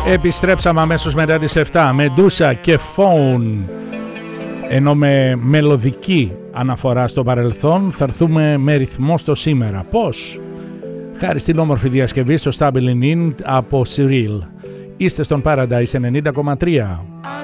Επιστρέψαμε αμέσως μετά τις 7 με Ντούσα και Phone. Ενώ με μελωδική αναφορά στο παρελθόν θα έρθουμε με ρυθμό στο σήμερα. Πώς? Χάρη στην όμορφη διασκευή στο Stumbling In από Cyril. Είστε στον Paradise 90,3.